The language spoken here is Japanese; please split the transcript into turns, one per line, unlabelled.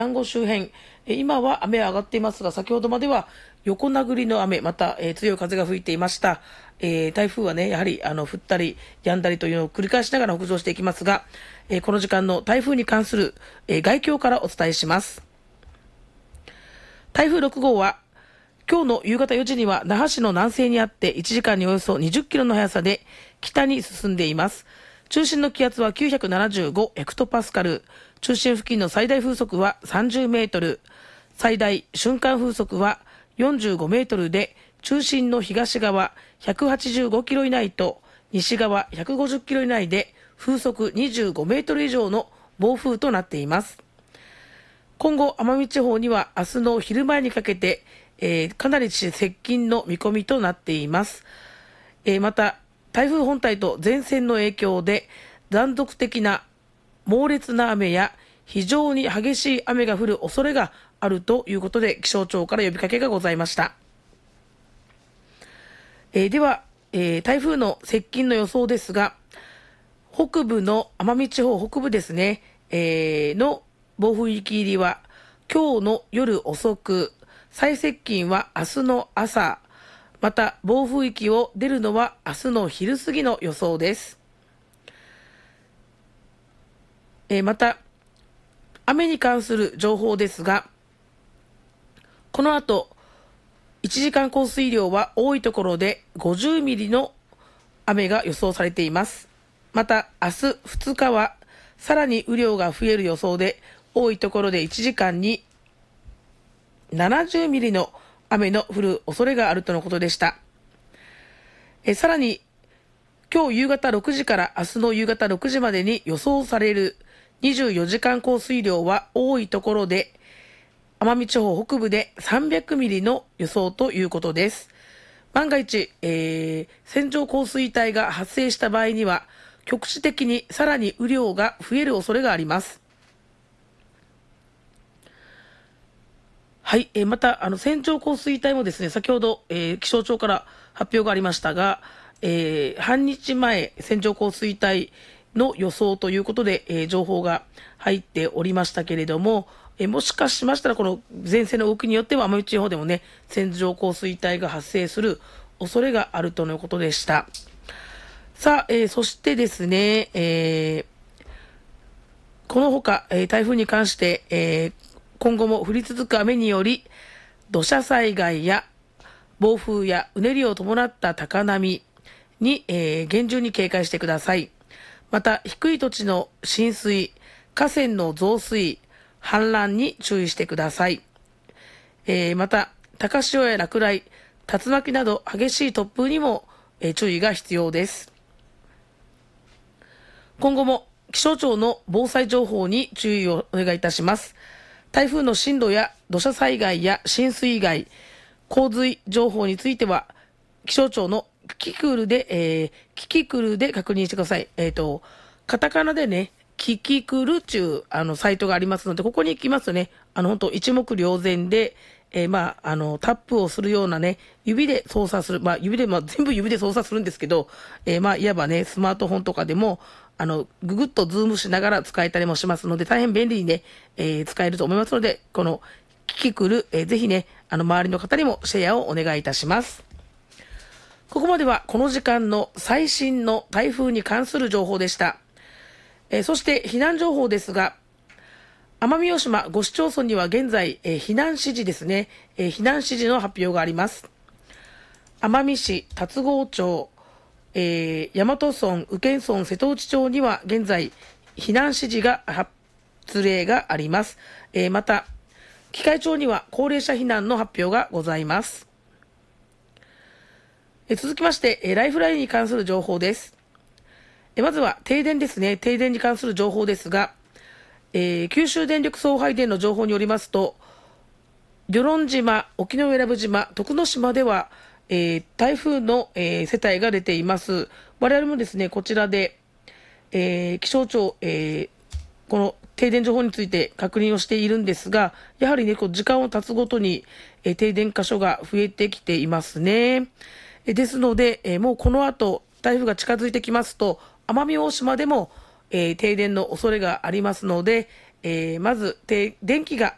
丹後周辺、今は雨は上がっていますが、先ほどまでは横殴りの雨、また、強い風が吹いていました。台風はね、やはり降ったり止んだりというのを繰り返しながら北上していきますが、この時間の台風に関する、概況からお伝えします。台風6号は今日の夕方4時には那覇市の南西にあって1時間におよそ20キロの速さで北に進んでいます。中心の気圧は975ヘクトパスカル、中心付近の最大風速は30メートル、最大瞬間風速は45メートルで、中心の東側185キロ以内と西側150キロ以内で風速25メートル以上の暴風となっています。今後、奄美地方には明日の昼前にかけて、かなり接近の見込みとなっています。また、台風本体と前線の影響で断続的な猛烈な雨や非常に激しい雨が降る恐れがあるということで、気象庁から呼びかけがございました。では、台風の接近の予想ですが、北部の奄美地方北部ですね、の暴風域入りは今日の夜遅く、最接近は明日の朝、また暴風域を出るのは明日の昼過ぎの予想です。また雨に関する情報ですが、この後1時間降水量は多いところで50ミリの雨が予想されています。また明日2日はさらに雨量が増える予想で、多いところで1時間に70ミリの雨の降る恐れがあるとのことでした。さらに今日夕方6時から明日の夕方6時までに予想される24時間降水量は多いところで奄美地方北部で300ミリの予想ということです。万が一、線状降水帯が発生した場合には局地的にさらに雨量が増える恐れがあります。はい、また線状降水帯もですね、先ほど、気象庁から発表がありましたが、半日前線状降水帯の予想ということで、情報が入っておりましたけれども、もしかしましたらこの前線の動きによっては奄美地方でもね、線状降水帯が発生する恐れがあるとのことでした。さあ、そしてですね、このほか、台風に関して、今後も降り続く雨により土砂災害や暴風やうねりを伴った高波に、厳重に警戒してください。また低い土地の浸水、河川の増水、氾濫に注意してください。また高潮や落雷、竜巻など激しい突風にも、注意が必要です。今後も気象庁の防災情報に注意をお願いいたします。台風の進路や土砂災害や浸水害、洪水情報については気象庁のキキクルで、確認してください。カタカナでね、キキクルっていうサイトがありますので、ここに行きますとね、本当一目瞭然で、タップをするようなね、指で操作する、全部指で操作するんですけど、いわばね、スマートフォンとかでもググッとズームしながら使えたりもしますので、大変便利にね、使えると思いますので、このキキクル、ぜひね、周りの方にもシェアをお願いいたします。ここまではこの時間の最新の台風に関する情報でした。そして避難情報ですが、奄美大島5市町村には現在、避難指示ですね、避難指示の発表があります。奄美市龍郷町、大和村、宇検村、瀬戸内町には現在避難指示が発令があります。また喜界町には高齢者避難の発表がございます。続きまして、ライフラインに関する情報です。まずは停電ですね。停電に関する情報ですが、九州電力送配電の情報によりますと、与論島、沖永良部島、徳之島では、台風の、世帯が出ています。我々もですね、こちらで、気象庁、この停電情報について確認をしているんですが、やはりね、時間を経つごとに、停電箇所が増えてきていますね。ですので、もうこの後台風が近づいてきますと、奄美大島でも、停電の恐れがありますので、まず電気が